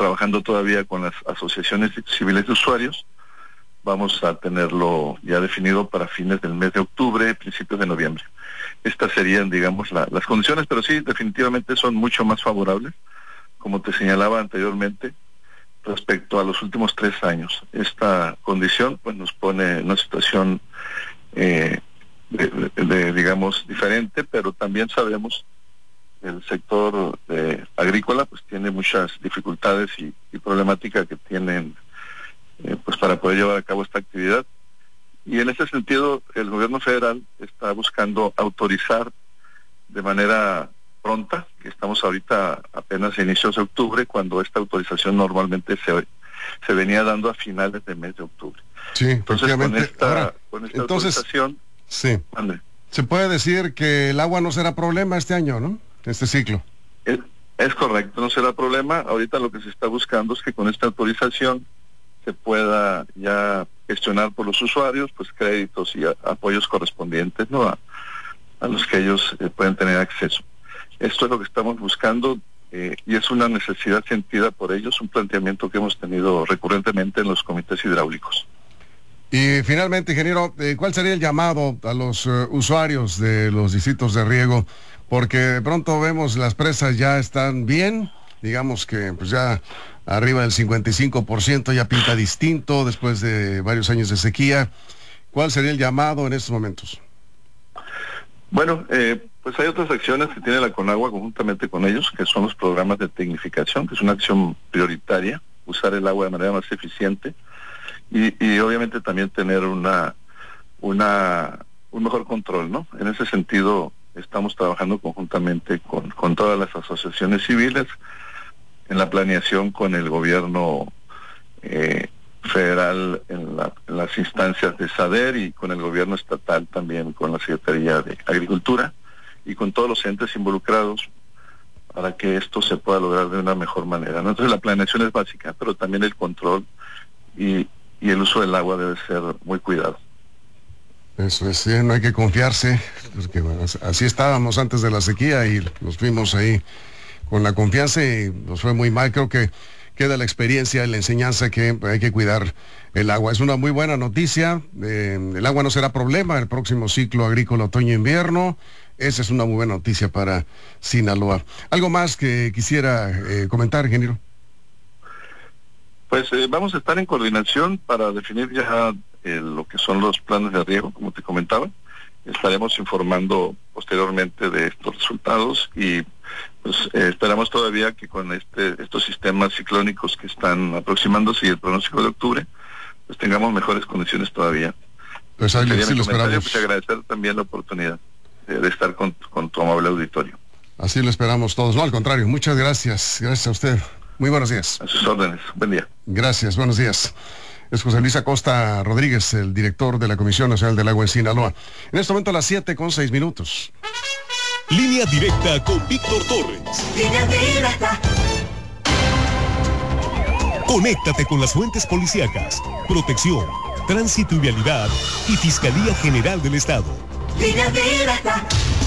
trabajando todavía con las asociaciones civiles de usuarios. Vamos a tenerlo ya definido para fines del mes de octubre, principios de noviembre. Estas serían, digamos, las condiciones, pero sí, definitivamente son mucho más favorables, como te señalaba anteriormente, respecto a los últimos 3 años. Esta condición pues nos pone en una situación digamos, diferente, pero también sabemos que el sector agrícola pues tiene muchas dificultades y problemática que tienen pues para poder llevar a cabo esta actividad. Y en ese sentido, el gobierno federal está buscando autorizar de manera pronta, que estamos ahorita apenas a inicios de octubre, cuando esta autorización normalmente se venía dando a finales del mes de octubre. Sí, entonces con esta entonces, autorización... Sí, se puede decir que el agua no será problema este año, ¿no? Este ciclo. Es correcto, no será problema. Ahorita lo que se está buscando es que con esta autorización se pueda ya gestionar por los usuarios pues créditos y apoyos correspondientes, ¿no? A los que ellos pueden tener acceso. Esto es lo que estamos buscando y es una necesidad sentida por ellos, un planteamiento que hemos tenido recurrentemente en los comités hidráulicos. Y finalmente, ingeniero, ¿cuál sería el llamado a los usuarios de los distritos de riego? Porque de pronto vemos las presas ya están bien, digamos que pues ya arriba del 55%, ya pinta distinto después de varios años de sequía. ¿Cuál sería el llamado en estos momentos? Bueno, pues hay otras acciones que tiene la Conagua conjuntamente con ellos, que son los programas de tecnificación, que es una acción prioritaria, usar el agua de manera más eficiente y obviamente también tener un mejor control, ¿no? En ese sentido estamos trabajando conjuntamente con todas las asociaciones civiles en la planeación con el gobierno federal en las instancias de SADER y con el gobierno estatal también, con la Secretaría de Agricultura y con todos los entes involucrados para que esto se pueda lograr de una mejor manera, ¿no? Entonces la planeación es básica, pero también el control y el uso del agua debe ser muy cuidado. Eso es, no hay que confiarse, porque bueno, así estábamos antes de la sequía y nos fuimos ahí con la confianza y nos fue muy mal. Creo que queda la experiencia y la enseñanza que hay que cuidar el agua. Es una muy buena noticia, el agua no será problema el próximo ciclo agrícola otoño-invierno. Esa es una muy buena noticia para Sinaloa. ¿Algo más que quisiera comentar, ingeniero? Pues vamos a estar en coordinación para definir ya lo que son los planes de riego, como te comentaba. Estaremos informando posteriormente de estos resultados y pues esperamos todavía que con estos sistemas ciclónicos que están aproximándose y el pronóstico de octubre, pues tengamos mejores condiciones todavía. Pues ahí sí lo esperamos. Pues agradecer también la oportunidad de estar con tu amable auditorio. Así lo esperamos todos, no al contrario, muchas gracias, gracias a usted. Muy buenos días. A sus órdenes. Buen día. Gracias, buenos días. Es José Luis Acosta Rodríguez, el director de la Comisión Nacional del Agua en Sinaloa. En este momento a las 7:06. Línea directa con Víctor Torres. Línea directa. Conéctate con las fuentes policíacas, protección, tránsito y vialidad y Fiscalía General del Estado. Línea directa.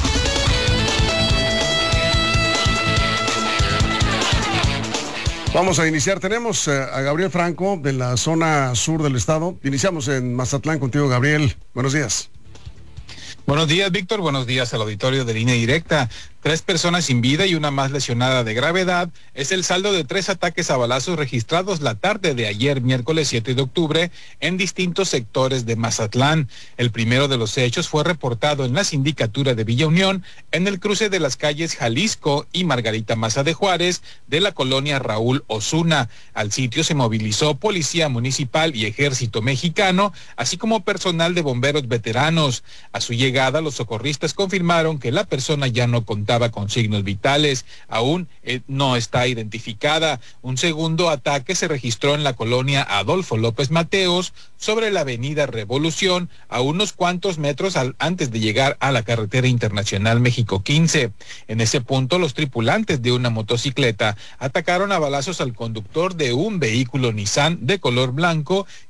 Vamos a iniciar, tenemos a Gabriel Franco de la zona sur del estado. Iniciamos en Mazatlán contigo, Gabriel. Buenos días. Buenos días, Víctor. Buenos días al auditorio de Línea Directa. 3 personas sin vida y una más lesionada de gravedad es el saldo de 3 ataques a balazos registrados la tarde de ayer, miércoles 7 de octubre, en distintos sectores de Mazatlán. El primero de los hechos fue reportado en la sindicatura de Villa Unión, en el cruce de las calles Jalisco y Margarita Maza de Juárez, de la colonia Raúl Osuna. Al sitio se movilizó policía municipal y ejército mexicano, así como personal de bomberos veteranos. A su llegada, los socorristas confirmaron que la persona ya no contaba con signos vitales, aún no está identificada. Un segundo ataque se registró en la colonia Adolfo López Mateos, sobre la avenida Revolución, a unos cuantos metros antes de llegar a la carretera internacional México 15. En ese punto, los tripulantes de una motocicleta atacaron a balazos al conductor de un vehículo Nissan de color blanco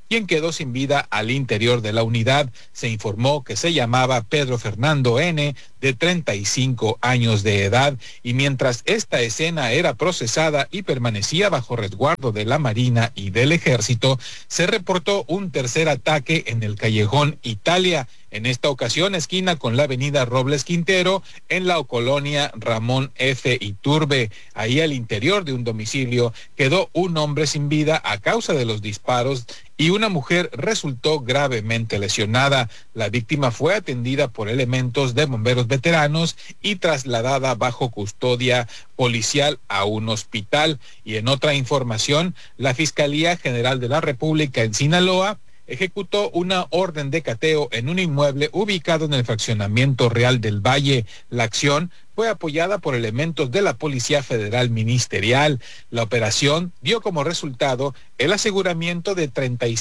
quien quedó sin vida al interior de la unidad. Se informó que se llamaba Pedro Fernando N., de 35 años de edad, y mientras esta escena era procesada y permanecía bajo resguardo de la Marina y del Ejército, se reportó un tercer ataque en el callejón Italia, en esta ocasión esquina con la avenida Robles Quintero, en la colonia Ramón F. Iturbe. Ahí al interior de un domicilio quedó un hombre sin vida a causa de los disparos y una mujer resultó gravemente lesionada. La víctima fue atendida por elementos de bomberos veteranos y trasladada bajo custodia policial a un hospital. Y en otra información, la Fiscalía General de la República en Sinaloa ejecutó una orden de cateo en un inmueble ubicado en el fraccionamiento Real del Valle. La acción fue apoyada por elementos de la Policía Federal Ministerial. La operación dio como resultado el aseguramiento de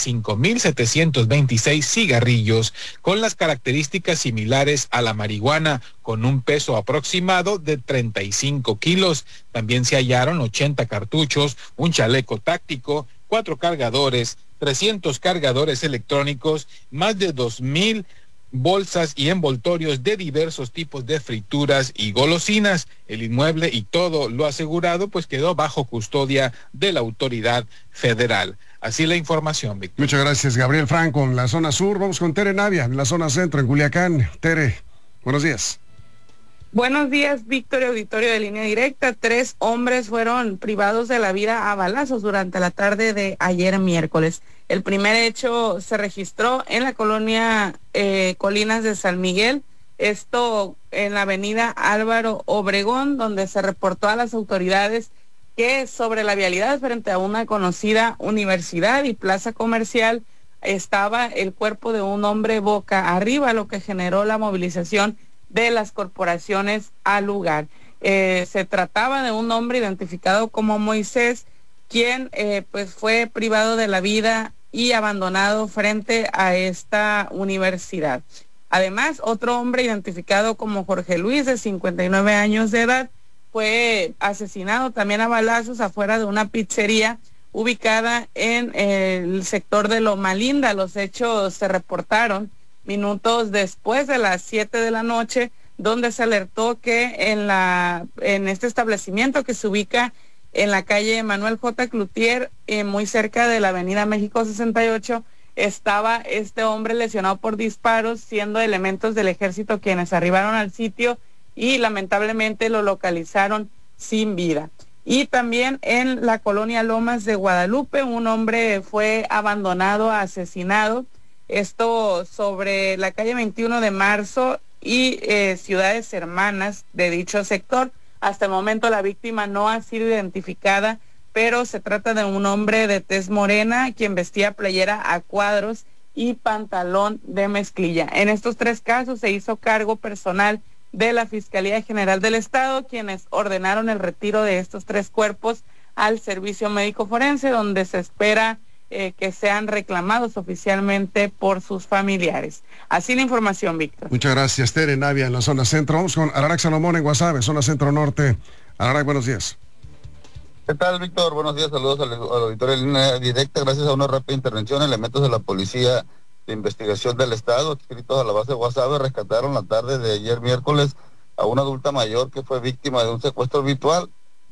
35.726 cigarrillos con las características similares a la marihuana, con un peso aproximado de 35 kilos. También se hallaron 80 cartuchos, un chaleco táctico, 4 cargadores, 300 cargadores electrónicos, más de 2,000 bolsas y envoltorios de diversos tipos de frituras y golosinas. El inmueble y todo lo asegurado pues quedó bajo custodia de la autoridad federal. Así la información, Víctor. Muchas gracias, Gabriel Franco, en la zona sur. Vamos con Tere Navia, en la zona centro, en Culiacán. Tere, buenos días. Buenos días, Víctor y auditorio de Línea Directa. 3 hombres fueron privados de la vida a balazos durante la tarde de ayer miércoles. El primer hecho se registró en la colonia Colinas de San Miguel, esto en la avenida Álvaro Obregón, donde se reportó a las autoridades que sobre la vialidad frente a una conocida universidad y plaza comercial estaba el cuerpo de un hombre boca arriba, lo que generó la movilización de las corporaciones al lugar. Se trataba de un hombre identificado como Moisés, quien pues fue privado de la vida y abandonado frente a esta universidad. Además, otro hombre identificado como Jorge Luis, de 59 años de edad, fue asesinado también a balazos afuera de una pizzería ubicada en el sector de Loma Linda. Los hechos se reportaron minutos después de las 7 de la noche, donde se alertó que en este establecimiento que se ubica en la calle Manuel J. Cloutier, muy cerca de la avenida México 68, estaba este hombre lesionado por disparos, siendo elementos del ejército quienes arribaron al sitio y lamentablemente lo localizaron sin vida. Y también en la colonia Lomas de Guadalupe, un hombre fue abandonado, asesinado, esto sobre la calle 21 de marzo y ciudades hermanas de dicho sector. Hasta el momento la víctima no ha sido identificada, pero se trata de un hombre de tez morena quien vestía playera a cuadros y pantalón de mezclilla. En estos 3 casos se hizo cargo personal de la Fiscalía General del Estado, quienes ordenaron el retiro de estos 3 cuerpos al Servicio Médico Forense, donde se espera que sean reclamados oficialmente por sus familiares. Así la información, Víctor. Muchas gracias, Tere Navia, en la zona centro. Vamos con Ararak Salomón en Guasave, zona centro norte. Ararak, buenos días. ¿Qué tal, Víctor? Buenos días, saludos al auditorio de Línea Directa. Gracias a una rápida intervención, elementos de la Policía de Investigación del Estado, adscritos a la base de Guasave, rescataron la tarde de ayer miércoles a una adulta mayor que fue víctima de un secuestro virtual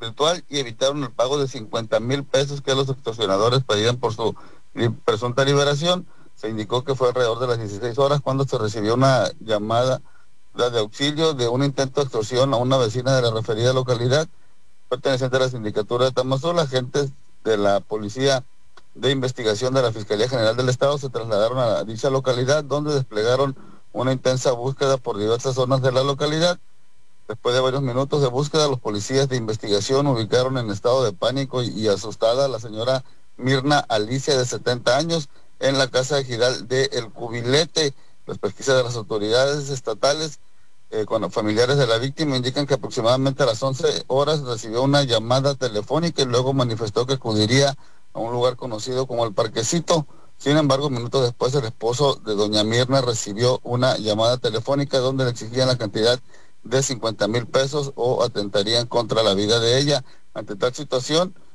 y evitaron el pago de 50,000 pesos que los extorsionadores pedían por su presunta liberación. Se indicó que fue alrededor de las 16 horas cuando se recibió una llamada de auxilio de un intento de extorsión a una vecina de la referida localidad perteneciente a la sindicatura de Tamazul. Agentes de la Policía de Investigación de la Fiscalía General del Estado se trasladaron a dicha localidad, donde desplegaron una intensa búsqueda por diversas zonas de la localidad. Después de varios minutos de búsqueda, los policías de investigación ubicaron en estado de pánico y asustada a la señora Mirna Alicia, de 70 años, en la casa de Giral de El Cubilete. Las pesquisas de las autoridades estatales con los familiares de la víctima indican que aproximadamente a las 11 horas recibió una llamada telefónica y luego manifestó que acudiría a un lugar conocido como El Parquecito. Sin embargo, minutos después, el esposo de doña Mirna recibió una llamada telefónica donde le exigían la cantidad de 50,000 pesos o atentarían contra la vida de ella. Ante tal situación,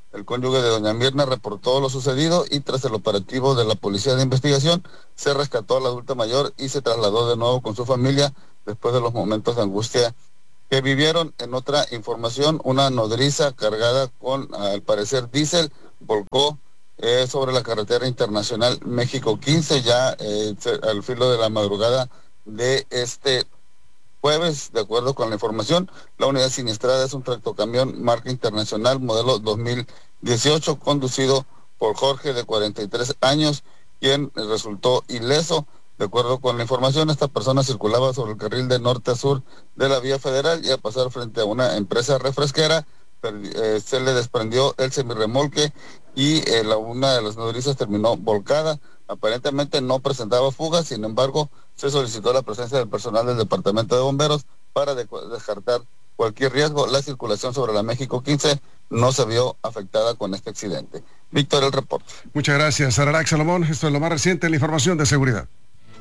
El cónyuge de doña Mirna reportó lo sucedido y tras el operativo de la Policía de Investigación se rescató a la adulta mayor y se trasladó de nuevo con su familia después de los momentos de angustia que vivieron. En otra información, una nodriza cargada con, al parecer, diésel volcó sobre la carretera internacional México 15 ya al filo de la madrugada de este jueves. De acuerdo con la información, la unidad siniestrada es un tractocamión marca internacional modelo 2018 conducido por Jorge, de 43 años, quien resultó ileso. De acuerdo con la información, esta persona circulaba sobre el carril de norte a sur de la vía federal y al pasar frente a una empresa refresquera se le desprendió el semirremolque y una de las nodrizas terminó volcada. Aparentemente no presentaba fugas, sin embargo, se solicitó la presencia del personal del Departamento de Bomberos para descartar cualquier riesgo. La circulación sobre la México 15 no se vio afectada con este accidente. Víctor, el reporte. Muchas gracias, Ararax Salomón. Esto es lo más reciente en la información de seguridad.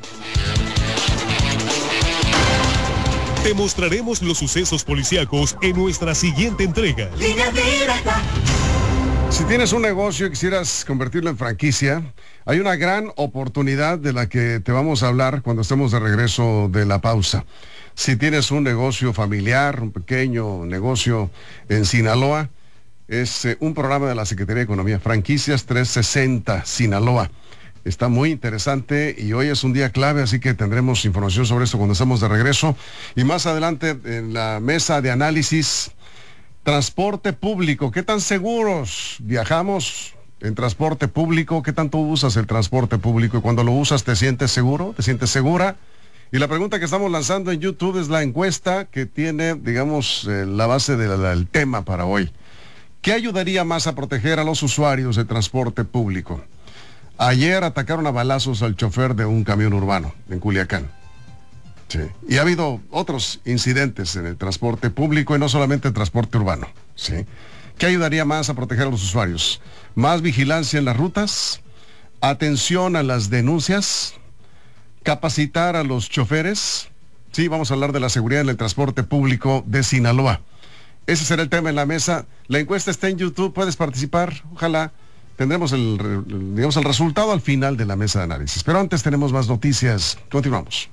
Te mostraremos los sucesos policíacos en nuestra siguiente entrega. Línea Directa. Si tienes un negocio y quisieras convertirlo en franquicia, hay una gran oportunidad de la que te vamos a hablar cuando estemos de regreso de la pausa. Si tienes un negocio familiar, un pequeño negocio en Sinaloa, es un programa de la Secretaría de Economía, Franquicias 360 Sinaloa. Está muy interesante y hoy es un día clave, así que tendremos información sobre esto cuando estemos de regreso. Y más adelante en la mesa de análisis, transporte público. ¿Qué tan seguros viajamos en transporte público? ¿Qué tanto usas el transporte público? Y cuando lo usas, ¿te sientes seguro? ¿Te sientes segura? Y la pregunta que estamos lanzando en YouTube es la encuesta que tiene, digamos, la base del tema para hoy. ¿Qué ayudaría más a proteger a los usuarios de transporte público? Ayer atacaron a balazos al chofer de un camión urbano en Culiacán. Sí. Y ha habido otros incidentes en el transporte público y no solamente el transporte urbano. Sí. ¿Qué ayudaría más a proteger a los usuarios? ¿Más vigilancia en las rutas? ¿Atención a las denuncias? ¿Capacitar a los choferes? Sí, vamos a hablar de la seguridad en el transporte público de Sinaloa. Ese será el tema en la mesa. La encuesta está en YouTube, puedes participar. Ojalá tendremos el resultado al final de la mesa de análisis. Pero antes tenemos más noticias. Continuamos.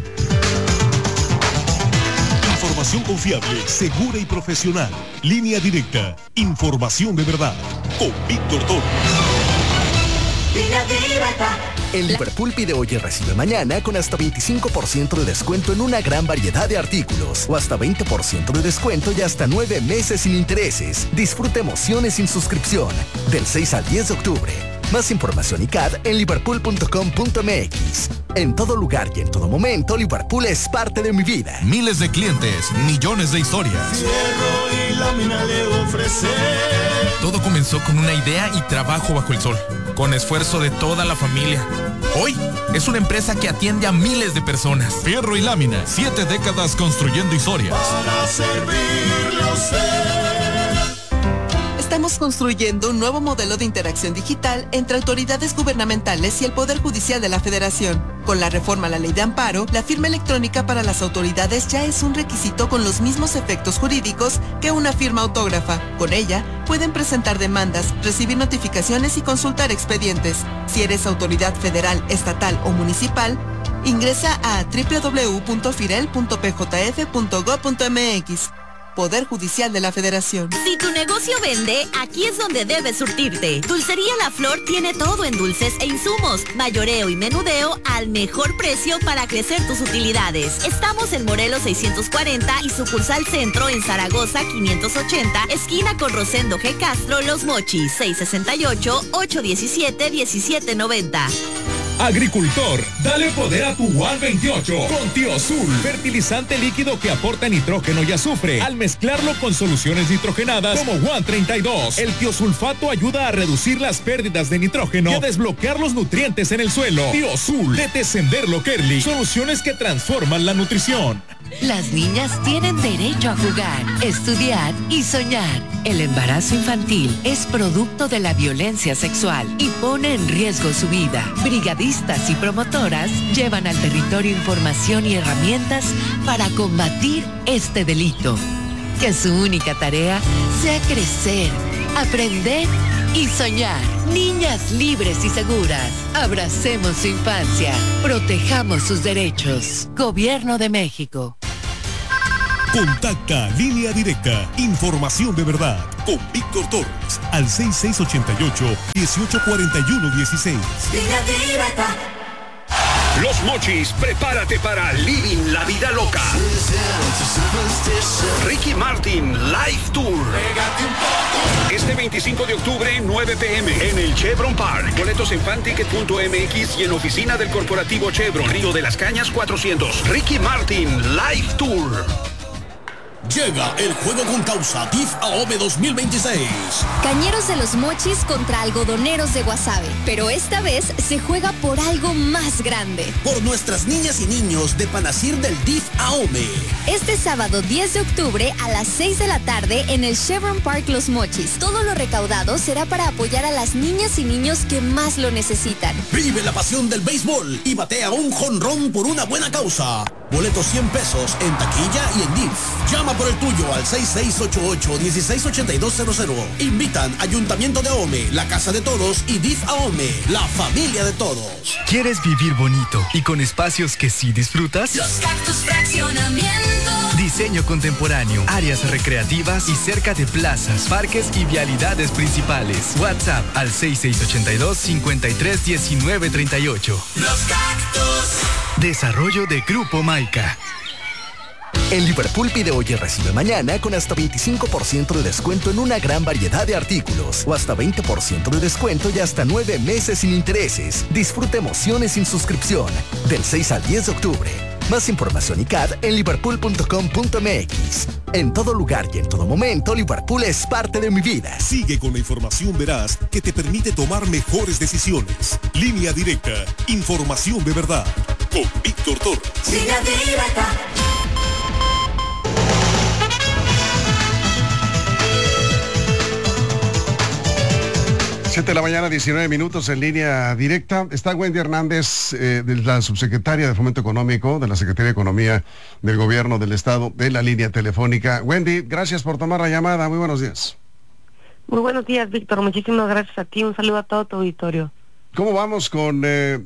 Información confiable, segura y profesional. Línea Directa. Información de verdad. Con Víctor Toro. Línea Directa. En Liverpool pide hoy y recibe mañana con hasta 25% de descuento en una gran variedad de artículos o hasta 20% de descuento y hasta 9 meses sin intereses. Disfruta emociones sin suscripción del 6 al 10 de octubre. Más información y CAD en liverpool.com.mx. En todo lugar y en todo momento, Liverpool es parte de mi vida. Miles de clientes, millones de historias. Fierro y lámina de ofrecer. Todo comenzó con una idea y trabajo bajo el sol, con esfuerzo de toda la familia. Hoy es una empresa que atiende a miles de personas. Fierro y lámina, 7 décadas construyendo historias. Para servirle a usted. Estamos construyendo un nuevo modelo de interacción digital entre autoridades gubernamentales y el Poder Judicial de la Federación. Con la reforma a la Ley de Amparo, la firma electrónica para las autoridades ya es un requisito con los mismos efectos jurídicos que una firma autógrafa. Con ella, pueden presentar demandas, recibir notificaciones y consultar expedientes. Si eres autoridad federal, estatal o municipal, ingresa a www.firel.pjf.gov.mx. Poder Judicial de la Federación. Si tu negocio vende, aquí es donde debes surtirte. Dulcería La Flor tiene todo en dulces e insumos, mayoreo y menudeo al mejor precio para crecer tus utilidades. Estamos en Morelos 640 y sucursal Centro en Zaragoza 580, esquina con Rosendo G. Castro, Los Mochis, 668-817-1790. Agricultor, dale poder a tu WAN 28 con Tiosul, fertilizante líquido que aporta nitrógeno y azufre al mezclarlo con soluciones nitrogenadas como WAN 32. El tiosulfato ayuda a reducir las pérdidas de nitrógeno y a desbloquear los nutrientes en el suelo. Tiosul, de Descenderlo Kerly, soluciones que transforman la nutrición. Las niñas tienen derecho a jugar, estudiar y soñar. El embarazo infantil es producto de la violencia sexual y pone en riesgo su vida. Brigadistas y promotoras llevan al territorio información y herramientas para combatir este delito. Que su única tarea sea crecer, aprender y soñar. Niñas libres y seguras. Abracemos su infancia. Protejamos sus derechos. Gobierno de México. Contacta Línea Directa, información de verdad, con Víctor Torres, al 6688-1841-16. Línea Directa. Los Mochis, prepárate para Living la Vida Loca. Ricky Martin Live Tour. Este 25 de octubre, 9 p.m. en el Chevron Park. Boletos en fanticket.mx y en oficina del corporativo Chevron, Río de las Cañas 400. Ricky Martin Live Tour. Llega el juego con causa DIF AOME 2026. Cañeros de los Mochis contra algodoneros de Guasave. Pero esta vez se juega por algo más grande. Por nuestras niñas y niños de Panacir del DIF AOME. Este sábado 10 de octubre a las 6 de la tarde en el Chevron Park Los Mochis. Todo lo recaudado será para apoyar a las niñas y niños que más lo necesitan. Vive la pasión del béisbol y batea un jonrón por una buena causa. Boletos 100 pesos en taquilla y en DIF. Llama por el tuyo al 6688-168200. Invitan Ayuntamiento de Ahome, la Casa de Todos y DIF Ahome, la familia de todos. ¿Quieres vivir bonito y con espacios que sí disfrutas? Los Cactus Fraccionamiento. Diseño contemporáneo, áreas recreativas y cerca de plazas, parques y vialidades principales. WhatsApp al 6682-531938. Los Cactus. Desarrollo de Grupo Maica. En Liverpool pide hoy y recibe mañana con hasta 25% de descuento en una gran variedad de artículos o hasta 20% de descuento y hasta 9 meses sin intereses. Disfruta emociones sin suscripción del 6 al 10 de octubre. Más información y CAD en liverpool.com.mx. En todo lugar y en todo momento, Liverpool es parte de mi vida. Sigue con la información veraz que te permite tomar mejores decisiones. Línea Directa, información de verdad, con Víctor Torres. Línea Directa. 7 de la mañana, 19 minutos en Línea Directa. Está Wendy Hernández, la subsecretaria de Fomento Económico de la Secretaría de Economía del Gobierno del Estado, de la línea telefónica. Wendy, gracias por tomar la llamada. Muy buenos días. Muy buenos días, Víctor. Muchísimas gracias a ti. Un saludo a todo tu auditorio. ¿Cómo vamos con,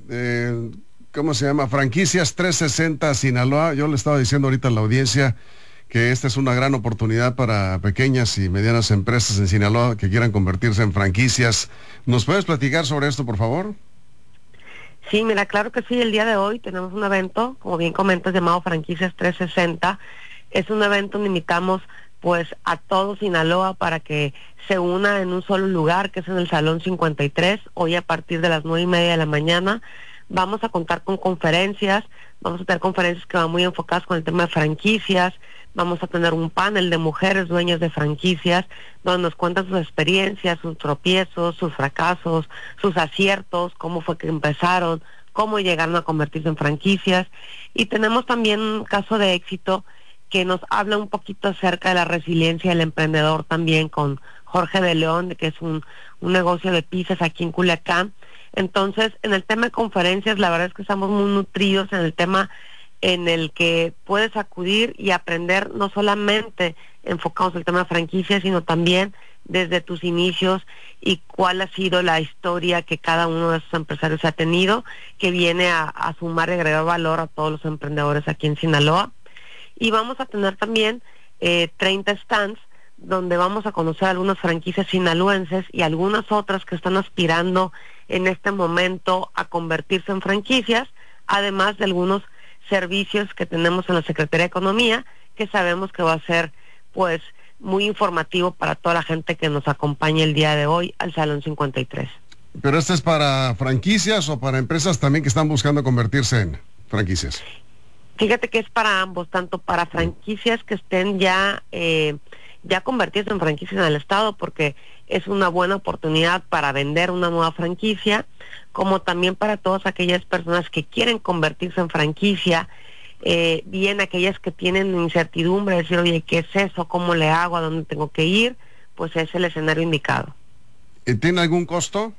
cómo se llama? Franquicias 360 Sinaloa? Yo le estaba diciendo ahorita a la audiencia que esta es una gran oportunidad para pequeñas y medianas empresas en Sinaloa que quieran convertirse en franquicias. ¿Nos puedes platicar sobre esto, por favor? Sí, mira, claro que sí. El día de hoy tenemos un evento, como bien comentas, llamado Franquicias 360. Es un evento donde invitamos pues a todo Sinaloa para que se una en un solo lugar, que es en el Salón 53, hoy a partir de las 9:30 de la mañana. Vamos a contar con conferencias, vamos a tener conferencias que van muy enfocadas con el tema de franquicias. Vamos a tener un panel de mujeres dueñas de franquicias donde nos cuentan sus experiencias, sus tropiezos, sus fracasos, sus aciertos, cómo fue que empezaron, cómo llegaron a convertirse en franquicias. Y tenemos también un caso de éxito que nos habla un poquito acerca de la resiliencia del emprendedor también, con Jorge de León, que es un negocio de pizzas aquí en Culiacán. Entonces, en el tema de conferencias, la verdad es que estamos muy nutridos en el tema en el que puedes acudir y aprender no solamente enfocados en el tema de franquicias, sino también desde tus inicios y cuál ha sido la historia que cada uno de esos empresarios ha tenido, que viene a sumar y agregar valor a todos los emprendedores aquí en Sinaloa. Y vamos a tener también 30 stands donde vamos a conocer algunas franquicias sinaloenses y algunas otras que están aspirando en este momento a convertirse en franquicias, además de algunos servicios que tenemos en la Secretaría de Economía, que sabemos que va a ser pues muy informativo para toda la gente que nos acompañe el día de hoy al Salón 53. ¿Pero esto es para franquicias o para empresas también que están buscando convertirse en franquicias? Fíjate que es para ambos, tanto para franquicias que estén ya convertidas en franquicias en el Estado, porque es una buena oportunidad para vender una nueva franquicia, como también para todas aquellas personas que quieren convertirse en franquicia, bien aquellas que tienen incertidumbre, decir, oye, ¿qué es eso? ¿Cómo le hago? ¿A dónde tengo que ir? Pues es el escenario indicado. ¿Tiene algún costo?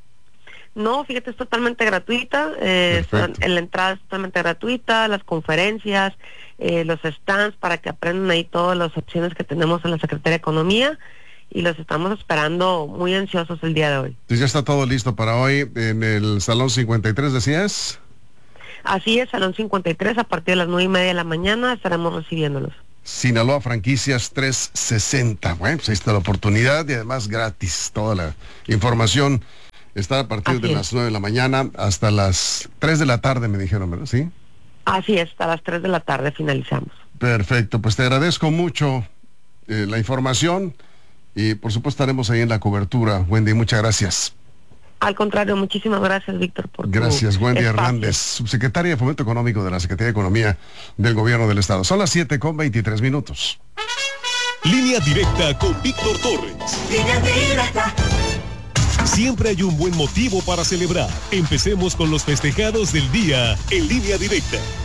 No, fíjate, es totalmente gratuita, la entrada es totalmente gratuita, las conferencias, los stands para que aprendan ahí todas las opciones que tenemos en la Secretaría de Economía, y los estamos esperando muy ansiosos el día de hoy. Entonces ya está todo listo para hoy en el Salón 53, ¿decías? Así es, Salón 53, a partir de las 9:30 de la mañana estaremos recibiéndolos. Sinaloa Franquicias 360. Bueno, pues ahí está la oportunidad y además gratis. Toda la información está a partir de las 9 de la mañana hasta las 3 de la tarde, me dijeron, ¿verdad? ¿Sí? Así es, hasta las 3 de la tarde finalizamos. Perfecto, pues te agradezco mucho la información y por supuesto estaremos ahí en la cobertura. Wendy, muchas gracias. Al contrario, muchísimas gracias, Víctor, por Gracias, Wendy espacio. Hernández, subsecretaria de Fomento Económico de la Secretaría de Economía del Gobierno del Estado. Son las 7:23. Línea directa con Víctor Torres. Línea directa. Siempre hay un buen motivo para celebrar. Empecemos con los festejados del día en Línea Directa.